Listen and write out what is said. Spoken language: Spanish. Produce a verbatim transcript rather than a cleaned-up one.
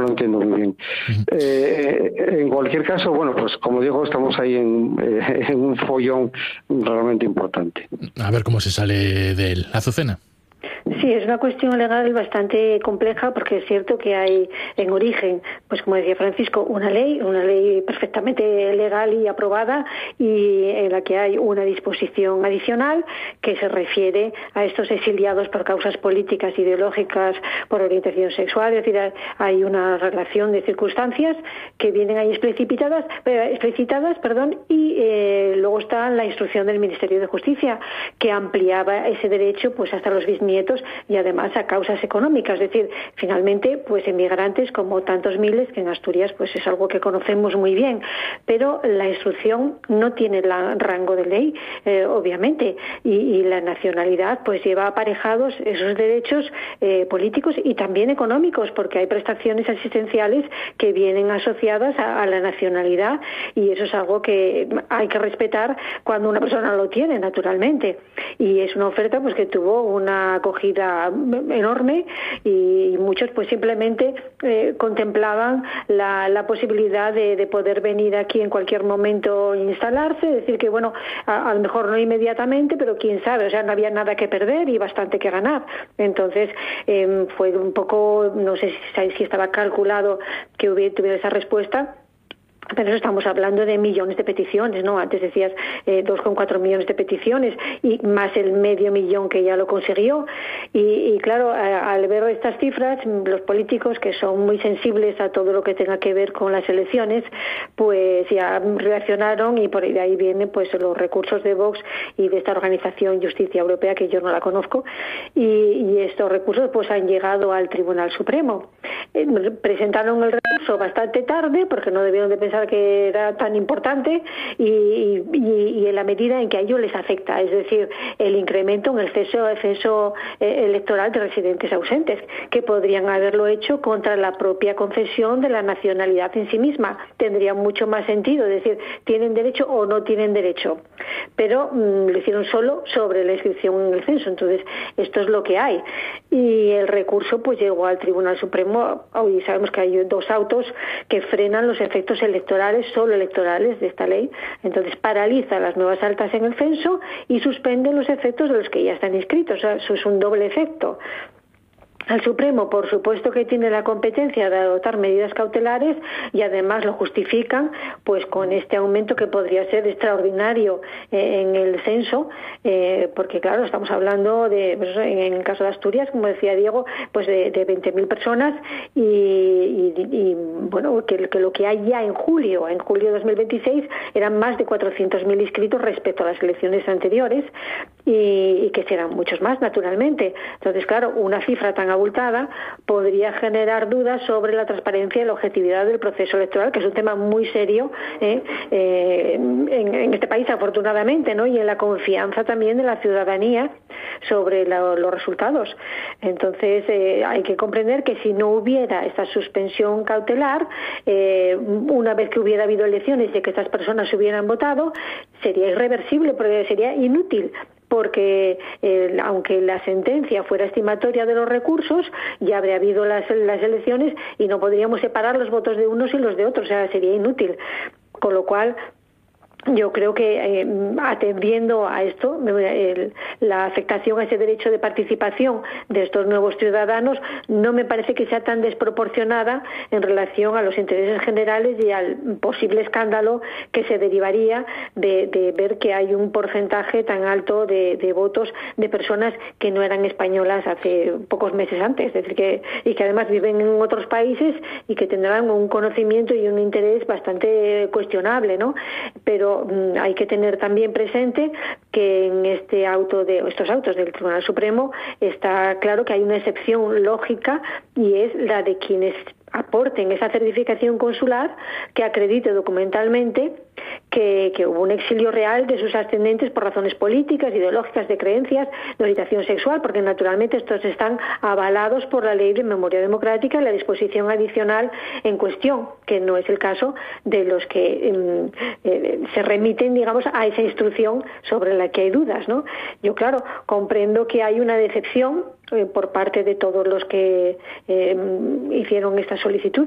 lo entiendo muy bien. Eh, en cualquier caso, bueno, pues como digo, estamos ahí en, eh, en un follón realmente importante. A ver cómo se sale de él. Azucena. Sí, es una cuestión legal bastante compleja porque es cierto que hay en origen, pues como decía Francisco, una ley, una ley perfectamente legal y aprobada y en la que hay una disposición adicional que se refiere a estos exiliados por causas políticas, ideológicas, por orientación sexual, es decir, hay una relación de circunstancias que vienen ahí explicitadas, explicitadas perdón, y eh, luego está la instrucción del Ministerio de Justicia que ampliaba ese derecho pues hasta los bisnietos y además a causas económicas, es decir, finalmente pues inmigrantes como tantos miles que en Asturias pues es algo que conocemos muy bien, pero la instrucción no tiene la, rango de ley, eh, obviamente, y, y la nacionalidad pues lleva aparejados esos derechos eh, políticos y también económicos, porque hay prestaciones asistenciales que vienen asociadas a, a la nacionalidad y eso es algo que hay que respetar cuando una persona lo tiene, naturalmente, y es una oferta pues que tuvo una acogida enorme y muchos pues simplemente eh, contemplaban la, la posibilidad de, de poder venir aquí en cualquier momento e instalarse, decir que bueno, a, a lo mejor no inmediatamente, pero quién sabe, o sea, no había nada que perder y bastante que ganar. Entonces eh, fue un poco, no sé si, si estaba calculado que hubiera, tuviera esa respuesta, pero eso estamos hablando de millones de peticiones, ¿no? Antes decías eh, dos coma cuatro millones de peticiones y más el medio millón que ya lo consiguió. Y, y claro, a, al ver estas cifras, los políticos que son muy sensibles a todo lo que tenga que ver con las elecciones, pues ya reaccionaron y por ahí vienen pues los recursos de Vox y de esta organización Justicia Europea, que yo no la conozco, y, y estos recursos pues han llegado al Tribunal Supremo. Eh, presentaron el recurso bastante tarde porque no debieron de pensar que era tan importante y, y, y en la medida en que a ellos les afecta, es decir, el incremento en el censo, el censo eh, electoral de residentes ausentes, que podrían haberlo hecho contra la propia concesión de la nacionalidad en sí misma. Tendría mucho más sentido, es decir, tienen derecho o no tienen derecho, pero mmm, lo hicieron solo sobre la inscripción en el censo. Entonces esto es lo que hay y el recurso pues llegó al Tribunal Supremo. Hoy sabemos que hay dos autos que frenan los efectos electorales electorales, solo electorales de esta ley. Entonces paraliza las nuevas altas en el censo y suspende los efectos de los que ya están inscritos. O sea, eso es un doble efecto. Al Supremo, por supuesto que tiene la competencia de adoptar medidas cautelares y además lo justifican pues con este aumento que podría ser extraordinario eh, en el censo, eh, porque claro, estamos hablando de, pues, en el caso de Asturias, como decía Diego, pues de, de veinte mil personas y, y, y bueno, que, que lo que hay ya en julio, en julio de dos mil veintiséis, eran más de cuatrocientos mil inscritos respecto a las elecciones anteriores y, y que serán muchos más, naturalmente. Entonces, claro, una cifra tan abultada podría generar dudas sobre la transparencia y la objetividad del proceso electoral, que es un tema muy serio eh, eh, en, en este país, afortunadamente, ¿no? Y en la confianza también de la ciudadanía sobre la, los resultados. Entonces eh, hay que comprender que si no hubiera esta suspensión cautelar, eh, una vez que hubiera habido elecciones y que estas personas hubieran votado, sería irreversible, porque sería inútil, porque eh, aunque la sentencia fuera estimatoria de los recursos, ya habría habido las, las elecciones y no podríamos separar los votos de unos y los de otros, o sea, sería inútil. Con lo cual, yo creo que eh, atendiendo a esto, el, la afectación a ese derecho de participación de estos nuevos ciudadanos no me parece que sea tan desproporcionada en relación a los intereses generales y al posible escándalo que se derivaría de, de ver que hay un porcentaje tan alto de, de votos de personas que no eran españolas hace pocos meses antes, es decir, que, y que además viven en otros países y que tendrán un conocimiento y un interés bastante cuestionable, ¿no? Pero hay que tener también presente que en este auto de estos autos del Tribunal Supremo está claro que hay una excepción lógica y es la de quienes aporten esa certificación consular que acredite documentalmente que, que hubo un exilio real de sus ascendentes por razones políticas, ideológicas, de creencias, de orientación sexual, porque naturalmente estos están avalados por la Ley de Memoria Democrática y la disposición adicional en cuestión, que no es el caso de los que eh, eh, se remiten, digamos, a esa instrucción sobre la que hay dudas, ¿no? Yo, claro, comprendo que hay una decepción eh, por parte de todos los que eh, hicieron esta solicitud